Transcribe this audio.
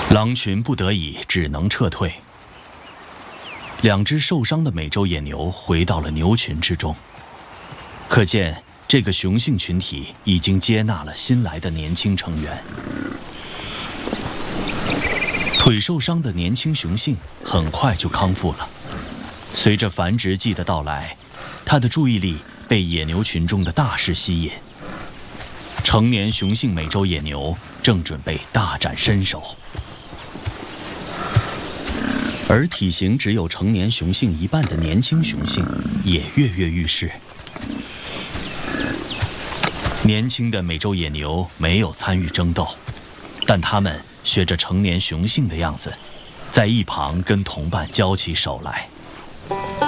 狼群不得已只能撤退。2只受伤的美洲野牛回到了牛群之中，可见这个雄性群体已经接纳了新来的年轻成员。腿受伤的年轻雄性很快就康复了。随着繁殖季的到来，它的注意力被野牛群中的大事吸引。成年雄性美洲野牛正准备大展身手，而体型只有成年雄性一半的年轻雄性也跃跃欲试。年轻的美洲野牛没有参与争斗，但它们学着成年雄性的样子，在一旁跟同伴交起手来。